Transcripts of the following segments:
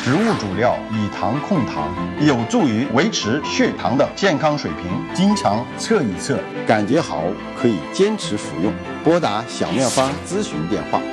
植物主料，以糖控糖，有助于维持血糖的健康水平。经常测一测，感觉好可以坚持服用。拨打小妙方咨询电话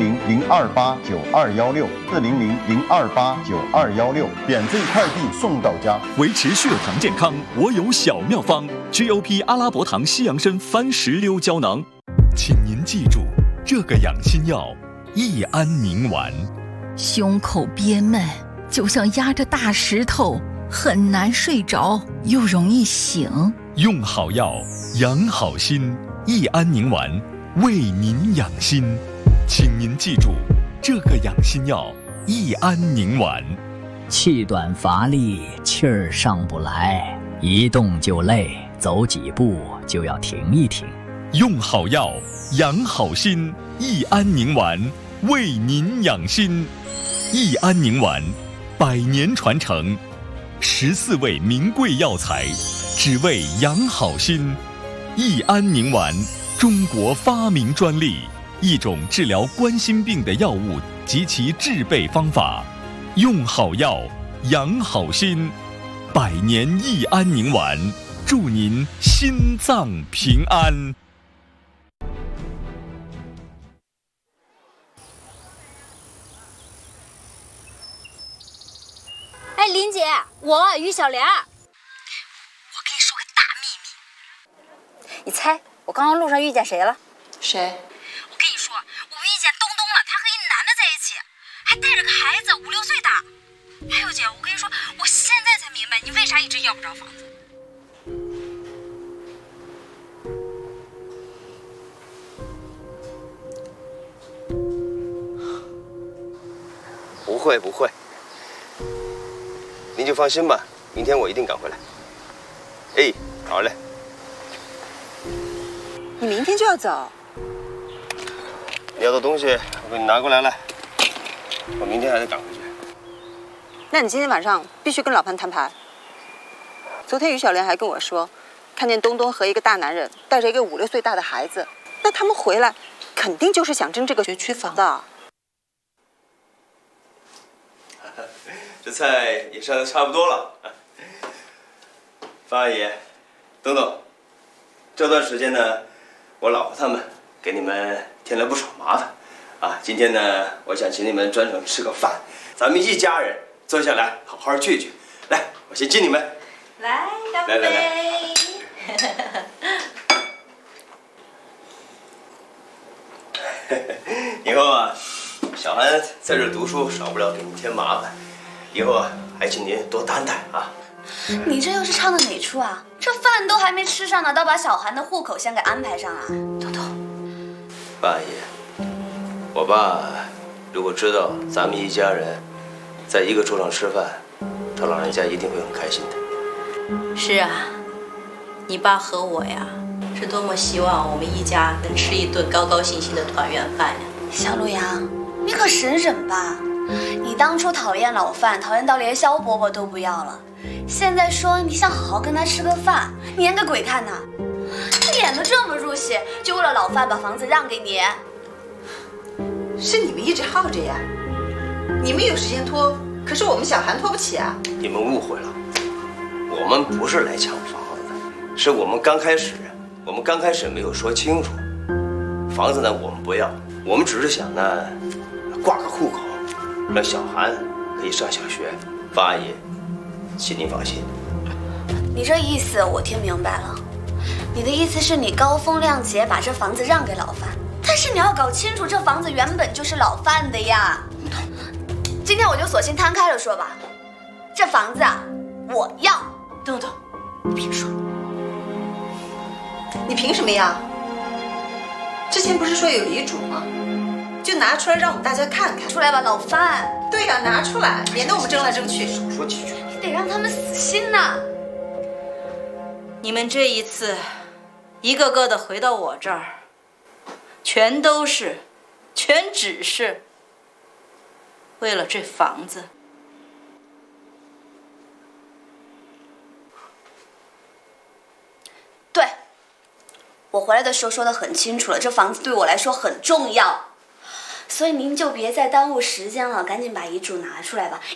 ：400-028-9216，400-028-9216，免费快递送到家。 维持血糖健康，我有小妙方 ：GOP 阿拉伯糖西洋参番石榴胶囊。请您记住，这个养心药益安宁丸。 胸口憋闷，就像压着大石头，很难睡着，又容易醒。 用好药，养好心，益安宁丸为您养心。请您记住，这个养心药益安宁丸。 气短乏力，气儿上不来，一动就累，走几步就要停一停。 用好药，养好心，益安宁丸为您养心。益安宁丸100年传承，14味名贵药材，只为养好心。益安宁丸，中国发明专利，一种治疗冠心病的药物及其制备方法。用好药，养好心，100年益安宁丸，祝您心脏平安。 哎，林姐，我于小莲，我跟你说个大秘密。你猜我刚刚路上遇见谁了？ 谁？ 我跟你说，我遇见东东了，他和一男的在一起，还带着个孩子，5、6岁大。哎呦姐，我跟你说，我现在才明白你为啥一直要不着房子。 不会不会。您就放心吧，明天我一定赶回来。哎，好嘞。 你明天就要走？ 你要的东西我给你拿过来了，我明天还得赶回去。 那你今天晚上必须跟老潘摊牌。昨天于小莲还跟我说，看见东东和一个大男人带着一个5、6岁大的孩子，那他们回来肯定就是想争这个学区房的。 这菜也上的差不多了，方阿姨，东东，这段时间呢，我老婆他们给你们添了不少麻烦，啊，今天呢，我想请你们专程吃个饭，咱们一家人坐下来好好聚聚。来，我先敬你们。 来，干杯！ 来。以后啊，小韩在这读书，少不了给你添麻烦。以后啊，还请您多担待啊！ 你这又是唱的哪出啊？这饭都还没吃上呢，倒把小韩的户口先给安排上了。东东， 爸阿姨，我爸如果知道咱们一家人在一个桌上吃饭，他老人家一定会很开心的。 是啊，你爸和我呀，是多么希望我们一家能吃一顿高高兴兴的团圆饭呀！ 小陆阳，你可省省吧。你当初讨厌老范，讨厌到连肖伯伯都不要了，现在说你想好好跟他吃个饭，你演给鬼看呐？你演得这么入戏，就为了老范把房子让给你？ 是你们一直耗着呀，你们有时间拖，可是我们小韩拖不起啊。 你们误会了，我们不是来抢房子的，是我们刚开始没有说清楚，房子呢我们不要，我们只是想呢挂个户口。让小韩可以上小学，方阿姨，请您放心。 你这意思我听明白了，你的意思是你高风亮节把这房子让给老范，但是你要搞清楚，这房子原本就是老范的呀。今天我就索性摊开了说吧，这房子啊，我要。 东东， 你别说， 你凭什么要？之前不是说有遗嘱吗？就拿出来让我们大家看看。 出来吧，老范。 对呀，拿出来，免得我们争来争去。 少说几句。 你得让他们死心呐。 你们这一次，一个个的回到我这儿，全只是为了这房子。 对，我回来的时候说得很清楚了，这房子对我来说很重要。所以您就别再耽误时间了，赶紧把遗嘱拿出来吧。